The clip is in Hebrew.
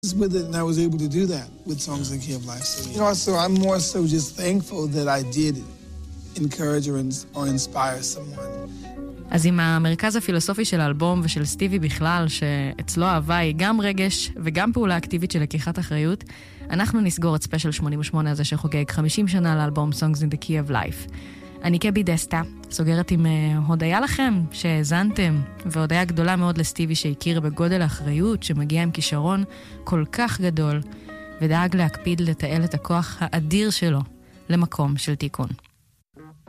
with it, and I was able to do that with Songs in the Key of Life. So, I'm more so just thankful that I did encourage or inspire someone. אז עם המרכז הפילוסופי של האלבום ושל סטיבי בכלל, שאצלו אהבה היא גם רגש וגם פעולה אקטיבית של לקיחת אחריות, אנחנו נסגור את ספיישל 88 הזה שחוגג 50 שנה לאלבום Songs in the Key of Life. אני קבי דסטה, סוגרת עם הודיה לכם שהאזנתם, והודיה גדולה מאוד לסטיבי שהכיר בגודל האחריות שמגיע עם כישרון כל כך גדול, ודאג להקפיד לתעל את הכוח האדיר שלו למקום של תיקון.